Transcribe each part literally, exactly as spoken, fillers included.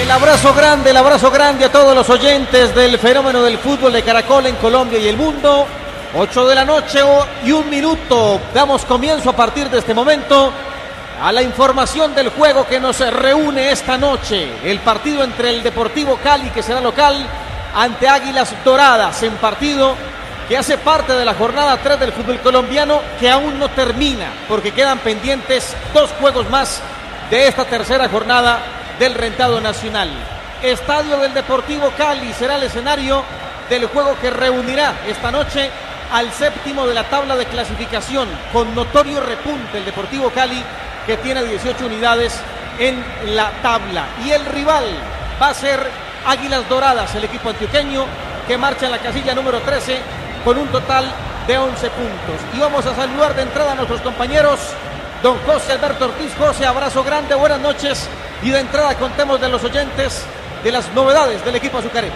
El abrazo grande, el abrazo grande a todos los oyentes del fenómeno del fútbol de Caracol en Colombia y el mundo. ocho de la noche y un minuto. Damos comienzo a partir de este momento a la información del juego que nos reúne esta noche. El partido entre el Deportivo Cali, que será local, ante Águilas Doradas, en partido que hace parte de la jornada tres del fútbol colombiano, que aún no termina, porque quedan pendientes dos juegos más de esta tercera jornada del rentado nacional. Estadio del Deportivo Cali será el escenario del juego que reunirá esta noche al séptimo de la tabla de clasificación, con notorio repunte el Deportivo Cali, que tiene dieciocho unidades en la tabla. Y el rival va a ser Águilas Doradas, el equipo antioqueño, que marcha en la casilla número trece con un total de once puntos. Y vamos a saludar de entrada a nuestros compañeros. Don José Alberto Ortiz. José, abrazo grande, buenas noches. Y de entrada contemos de los oyentes de las novedades del equipo azucarero.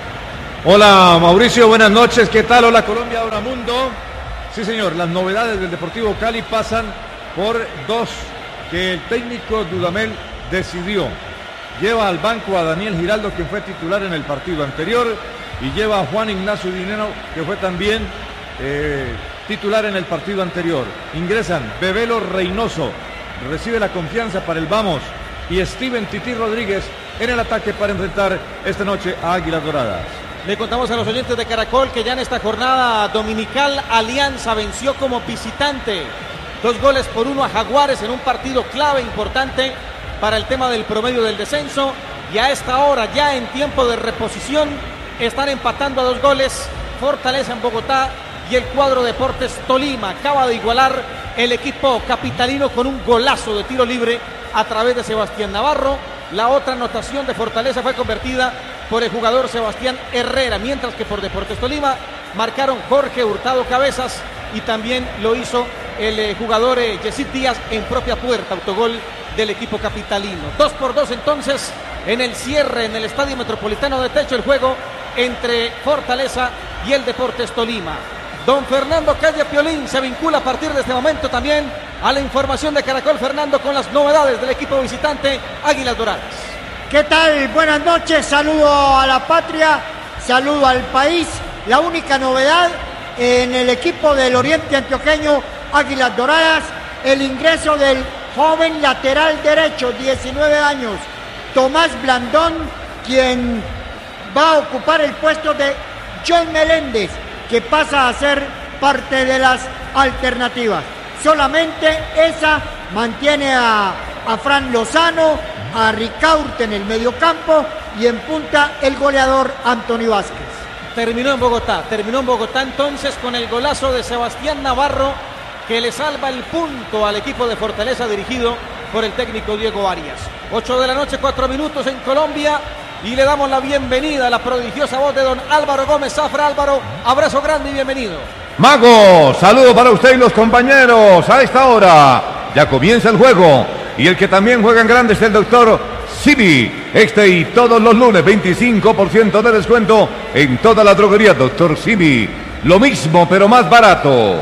Hola Mauricio, buenas noches, ¿qué tal? Hola Colombia, hola mundo. Sí señor, las novedades del Deportivo Cali pasan por dos que el técnico Dudamel decidió. Lleva al banco a Daniel Giraldo, que fue titular en el partido anterior, y lleva a Juan Ignacio Dinero, que fue también eh, titular en el partido anterior. Ingresan Bebelo Reynoso, recibe la confianza para el vamos, y Steven Tití Rodríguez en el ataque para enfrentar esta noche a Águilas Doradas. Le contamos a los oyentes de Caracol que ya en esta jornada dominical Alianza venció como visitante dos goles por uno a Jaguares en un partido clave importante para el tema del promedio del descenso, y a esta hora ya en tiempo de reposición están empatando a dos goles Fortaleza en Bogotá y el cuadro Deportes Tolima. Acaba de igualar el equipo capitalino con un golazo de tiro libre a través de Sebastián Navarro. La otra anotación de Fortaleza fue convertida por el jugador Sebastián Herrera, mientras que por Deportes Tolima marcaron Jorge Hurtado Cabezas y también lo hizo el eh, jugador eh, Yesid Díaz en propia puerta, autogol del equipo capitalino. Dos por dos entonces en el cierre en el Estadio Metropolitano de Techo, el juego entre Fortaleza y el Deportes Tolima. Don Fernando Calle Piolín se vincula a partir de este momento también a la información de Caracol. Fernando, con las novedades del equipo visitante Águilas Doradas. ¿Qué tal? Buenas noches, saludo a la patria, saludo al país. La única novedad en el equipo del Oriente Antioqueño Águilas Doradas, el ingreso del joven lateral derecho, diecinueve años, Tomás Blandón, quien va a ocupar el puesto de John Meléndez, que pasa a ser parte de las alternativas. Solamente esa mantiene a, a Fran Lozano, a Ricaurte en el mediocampo y en punta el goleador Anthony Vázquez. Terminó en Bogotá, terminó en Bogotá entonces con el golazo de Sebastián Navarro, que le salva el punto al equipo de Fortaleza dirigido por el técnico Diego Arias. ocho de la noche, cuatro minutos en Colombia, y le damos la bienvenida a la prodigiosa voz de don Álvaro Gómez Zafra. Álvaro, abrazo grande y bienvenido. Mago, saludo para usted y los compañeros. A esta hora ya comienza el juego, y el que también juega en grande es el doctor Simi. Este y todos los lunes veinticinco por ciento de descuento en toda la droguería doctor Simi. Lo mismo pero más barato.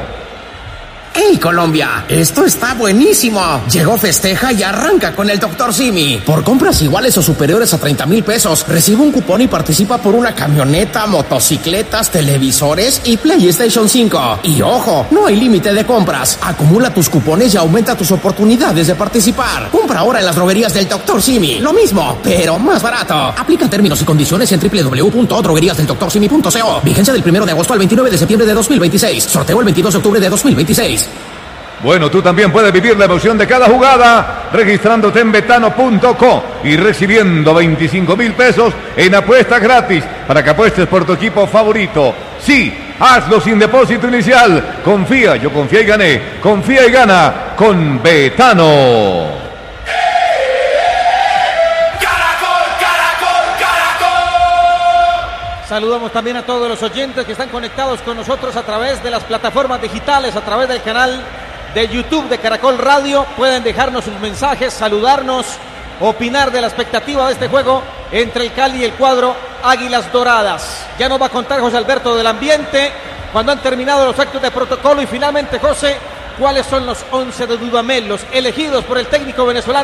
¡Hey Colombia! Esto está buenísimo. Llegó Festeja y arranca con el doctor Simi. Por compras iguales o superiores a treinta mil pesos, recibe un cupón y participa por una camioneta, motocicletas, televisores y PlayStation cinco. Y ojo, no hay límite de compras. Acumula tus cupones y aumenta tus oportunidades de participar. Compra ahora en las droguerías del doctor Simi. Lo mismo, pero más barato. Aplica términos y condiciones en doble u doble u doble u punto droguerías del doctor simi punto co. Vigencia del primero de agosto al veintinueve de septiembre de dos mil veintiséis. Sorteo el veintidós de octubre de dos mil veintiséis. Bueno, tú también puedes vivir la emoción de cada jugada registrándote en betano punto co y recibiendo veinticinco mil pesos en apuestas gratis para que apuestes por tu equipo favorito. Sí, hazlo sin depósito inicial. Confía, yo confía y gané. Confía y gana con Betano. Saludamos también a todos los oyentes que están conectados con nosotros a través de las plataformas digitales, a través del canal de YouTube de Caracol Radio. Pueden dejarnos sus mensajes, saludarnos, opinar de la expectativa de este juego entre el Cali y el cuadro Águilas Doradas. Ya nos va a contar José Alberto del ambiente cuando han terminado los actos de protocolo. Y finalmente, José, ¿cuáles son los once de Dudamel, los elegidos por el técnico venezolano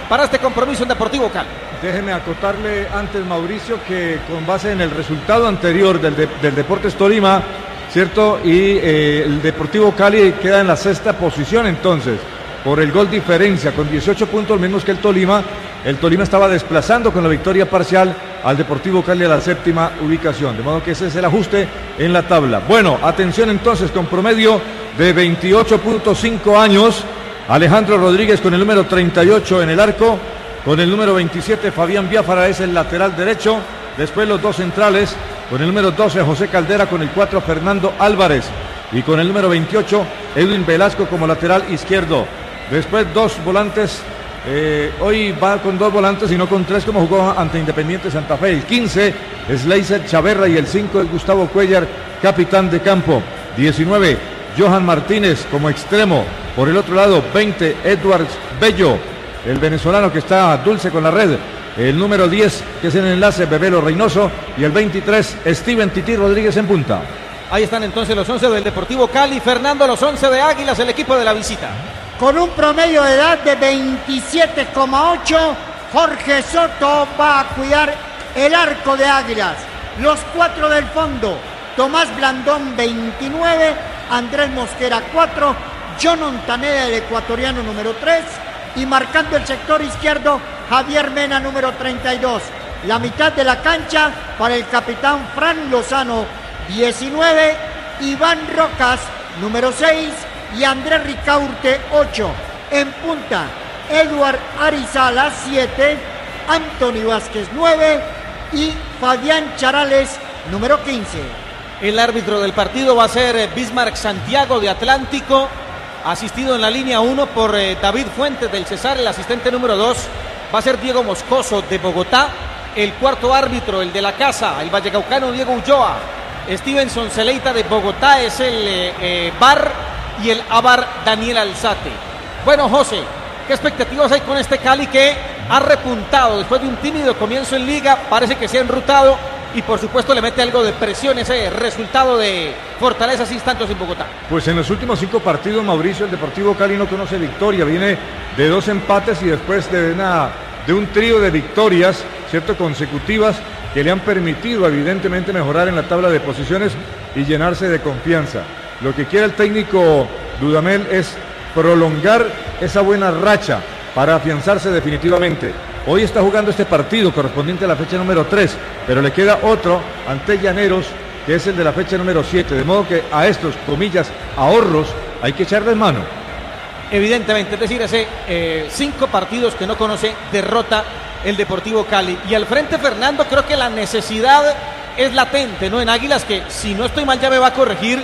para este compromiso en Deportivo Cali. Déjeme acotarle antes, Mauricio, que con base en el resultado anterior del, de, del Deportes Tolima, ¿cierto? Y eh, el Deportivo Cali queda en la sexta posición entonces, por el gol diferencia, con dieciocho puntos menos que el Tolima. El Tolima estaba desplazando con la victoria parcial al Deportivo Cali a la séptima ubicación, de modo que ese es el ajuste en la tabla. Bueno, atención entonces, con promedio de veintiocho punto cinco años, Alejandro Rodríguez con el número treinta y ocho en el arco, con el número veintisiete Fabián Biafara es el lateral derecho, después los dos centrales, con el número doce José Caldera, con el cuatro Fernando Álvarez y con el número veintiocho Edwin Velasco como lateral izquierdo. Después dos volantes, eh, hoy va con dos volantes y no con tres como jugó ante Independiente Santa Fe. El quince es Leiser Chaverra y el cinco es Gustavo Cuellar, capitán de campo. diecinueve Johan Martínez como extremo. Por el otro lado, veinte Edwards Bello, el venezolano que está dulce con la red. El número diez, que es el enlace, Bebelo Reynoso. Y el veintitrés, Steven Tití Rodríguez en punta. Ahí están entonces los once del Deportivo Cali. Fernando, los once de Águilas, el equipo de la visita. Con un promedio de edad de veintisiete coma ocho, Jorge Soto va a cuidar el arco de Águilas. Los cuatro del fondo, Tomás Blandón veintinueve, Andrés Mosquera cuatro, John Ontaneda, el ecuatoriano número tres, y marcando el sector izquierdo, Javier Mena número treinta y dos. La mitad de la cancha para el capitán Fran Lozano diecinueve, Iván Rocas número seis y Andrés Ricaurte ocho. En punta, Eduard Arizala siete, Anthony Vázquez nueve y Fabián Charales número quince. El árbitro del partido va a ser Bismarck Santiago de Atlántico, asistido en la línea uno por eh, David Fuentes del Cesar. El asistente número dos va a ser Diego Moscoso de Bogotá. El cuarto árbitro, el de la casa, el vallecaucano Diego Ulloa. Stevenson Celeita de Bogotá es el eh, eh, V A R y el A V A R Daniel Alzate. Bueno, José, ¿qué expectativas hay con este Cali que ha repuntado después de un tímido comienzo en liga? Parece que se ha enrutado y por supuesto le mete algo de presión ese resultado de Fortaleza sin tantos en Bogotá. Pues en los últimos cinco partidos, Mauricio, el Deportivo Cali no conoce victoria, viene de dos empates y después de, una, de un trío de victorias, cierto, consecutivas, que le han permitido evidentemente mejorar en la tabla de posiciones y llenarse de confianza. Lo que quiere el técnico Dudamel es prolongar esa buena racha para afianzarse definitivamente. Hoy está jugando este partido correspondiente a la fecha número tres, pero le queda otro ante Llaneros, que es el de la fecha número siete, de modo que a estos, comillas, ahorros hay que echarles mano. Evidentemente, es decir, hace eh, cinco partidos que no conoce derrota el Deportivo Cali. Y al frente, Fernando, creo que la necesidad es latente, ¿no? En Águilas, que si no estoy mal ya me va a corregir,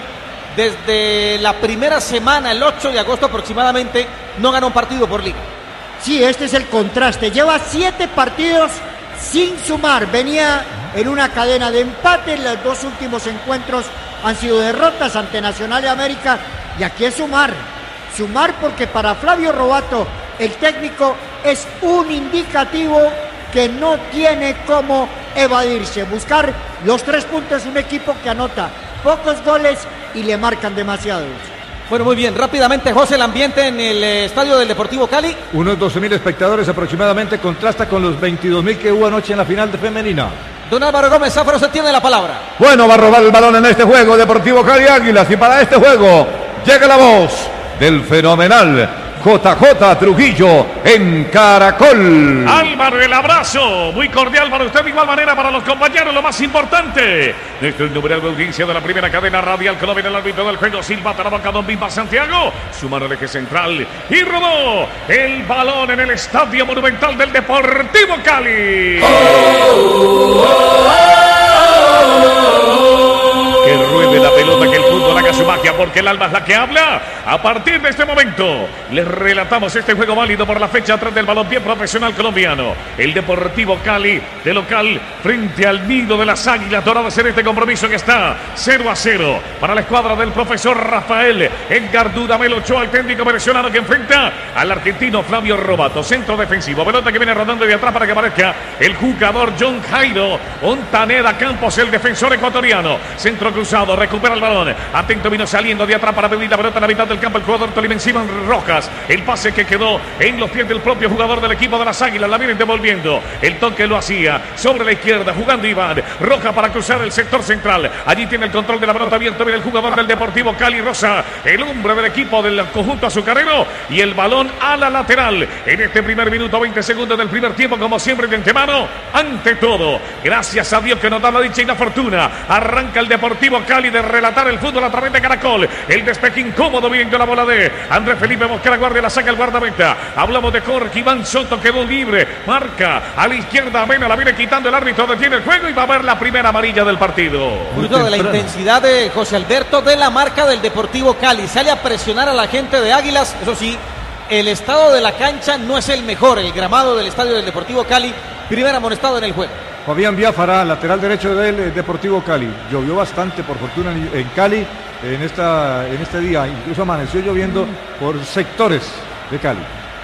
desde la primera semana, el ocho de agosto aproximadamente, no ganó un partido por liga. Sí, este es el contraste. Lleva siete partidos sin sumar. Venía en una cadena de empate. Los dos últimos encuentros han sido derrotas ante Nacional de América. Y aquí es sumar. Sumar porque para Flavio Robato, el técnico, es un indicativo que no tiene cómo evadirse. Buscar los tres puntos, un equipo que anota pocos goles y le marcan demasiados. Bueno, muy bien, rápidamente, José, el ambiente en el eh, estadio del Deportivo Cali. Unos doce mil espectadores aproximadamente, contrasta con los veintidós mil que hubo anoche en la final de femenina. Don Álvaro Gómez Zafaro, se tiene la palabra. Bueno, va a robar el balón en este juego Deportivo Cali Águilas, y para este juego llega la voz del fenomenal J J Trujillo en Caracol. Álvaro, el abrazo muy cordial para usted, de igual manera para los compañeros. Lo más importante, desde el numeral de audiencia de la primera cadena radial Colombia, el árbitro del juego Silva Tarabaca, don Bismarck Santiago, su mano al eje central y rodó el balón en el Estadio Monumental del Deportivo Cali. Oh, oh, oh, oh. Que ruede la pelota, que el fútbol haga su magia, porque el alma es la que habla. A partir de este momento les relatamos este juego válido por la fecha tres del balompié profesional colombiano. El Deportivo Cali de local frente al nido de las Águilas Doradas en este compromiso que está cero a cero para la escuadra del profesor Rafael Edgar Dudamel Ochoa, el técnico venezolano que enfrenta al argentino Flavio Robato. Centro defensivo, pelota que viene rodando de atrás para que aparezca el jugador John Jairo Ontaneda Campos, el defensor ecuatoriano. Centro cruzado, recupera el balón. Atento, vino saliendo de atrás para pedir la pelota en la mitad del campo el jugador tolimense Iván Rojas. El pase que quedó en los pies del propio jugador del equipo de las Águilas. La vienen devolviendo. El toque lo hacía sobre la izquierda, jugando Iván Rojas para cruzar el sector central. Allí tiene el control de la pelota abierto. Viene el jugador del Deportivo Cali, Rosa, el hombre del equipo del conjunto azucarero. Y el balón a la lateral. En este primer minuto, veinte segundos del primer tiempo, como siempre de antemano. Ante todo, gracias a Dios que nos da la dicha y la fortuna. Arranca el Deportivo Cali de relatar el fútbol a través de Caracol. El despeje incómodo viendo la bola de Andrés Felipe Mosquera, guardia, la saca el guardameta. Hablamos de Jorge Iván Soto, quedó libre. Marca a la izquierda, Mena la viene quitando el árbitro, detiene el juego y va a ver la primera amarilla del partido. Fruto de la intensidad de José Alberto, de la marca del Deportivo Cali. Sale a presionar a la gente de Águilas. Eso sí, el estado de la cancha no es el mejor. El gramado del estadio del Deportivo Cali, primer amonestado en el juego. Fabián Biafara, lateral derecho del Deportivo Cali. Llovió bastante, por fortuna, en Cali en, esta, en este día. Incluso amaneció lloviendo por sectores de Cali.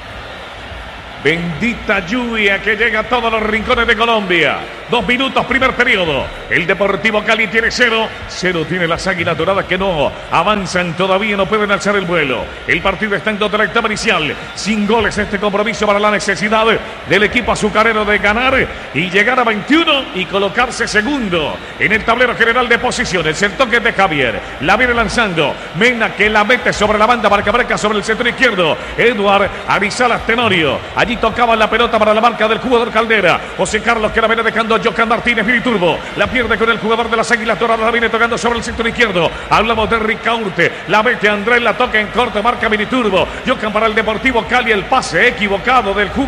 Bendita lluvia que llega a todos los rincones de Colombia. Dos minutos, primer periodo. El Deportivo Cali tiene cero. Cero tiene las Águilas Doradas que no avanzan todavía, no pueden alzar el vuelo. El partido está en toda la etapa inicial. Sin goles este compromiso para la necesidad del equipo azucarero de ganar y llegar a veintiuno y colocarse segundo en el tablero general de posiciones. El toque de Javier. La viene lanzando. Mena que la mete sobre la banda para que aparezca sobre el sector izquierdo. Eduard Arizalas Tenorio. Allí tocaba la pelota para la marca del jugador Caldera. José Carlos que la viene dejando Jocan Martínez, Viniturbo. La pierde con el jugador de las Águilas Doradas. La viene tocando sobre el sector izquierdo. Hablamos de Ricaurte. La mete Andrés, la toca en corto, marca Viniturbo. Jocan para el Deportivo Cali. El pase equivocado del jugador